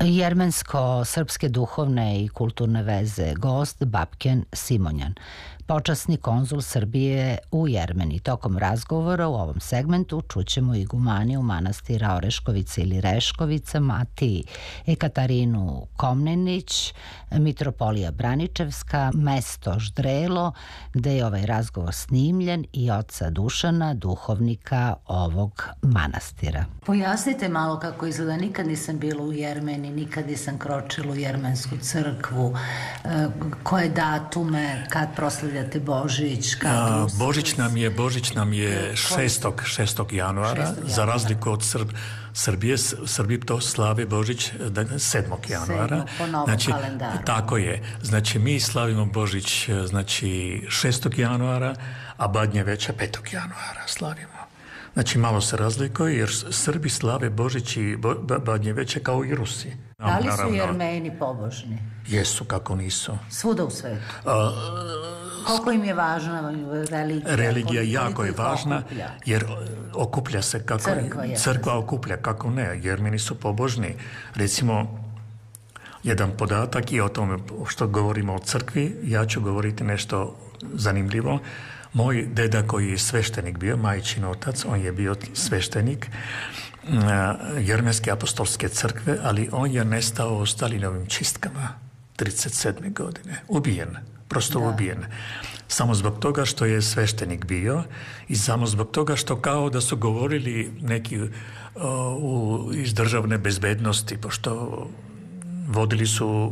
Jermensko-srpske duhovne i kulturne veze, gost Bapken Simonjan, počasni konzul Srbije u Jermeniji. Tokom razgovora u ovom segmentu čućemo igumaniju manastira Oreškovica ili Reškovica, Matiji Ekatarinu Komnenić, mitropolija Braničevska, mesto Ždrelo, gde je ovaj razgovor snimljen, i oca Dušana, duhovnika ovog manastira. Pojasnite malo kako izgleda. Nikad nisam bila u Jermeniji, nikad nisam kročila u jermensku crkvu. Koje datume, kad proslavljate Božić? Božić nam je 6. januara, za razliku od Srbiji to slave Božić 7. januara. Po novom kalendaru. Tako je. Znači, mi slavimo Božić 6. januara, a Badnje veća 5. januara slavimo. Znači, malo se razlikuje, jer Srbi slave Božić i Badnje veće kao i Rusi. Da li su Jermeni pobožni? Jesu, kako nisu. Svuda u svetu? Koliko im je važna religija? Religija jako je važna, jer okuplja se kako... Crkva okuplja, kako ne. Jermeni su pobožni. Recimo, jedan podatak i o tome što govorimo o crkvi, ja ću govoriti nešto zanimljivo. Moj deda koji je sveštenik bio, majčin otac, on je bio sveštenik Jermenske apostolske crkve, ali on je nestao u Stalinovim čistkama 1937. godine. Ubijen, prosto ubijen. Samo zbog toga što je sveštenik bio i samo zbog toga što kao da su govorili neki iz državne bezbednosti, pošto vodili su